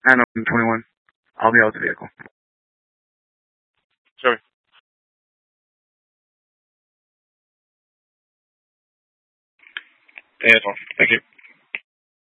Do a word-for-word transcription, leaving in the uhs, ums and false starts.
nine oh twenty-one. I'll be out with the vehicle. Sorry. Thank you.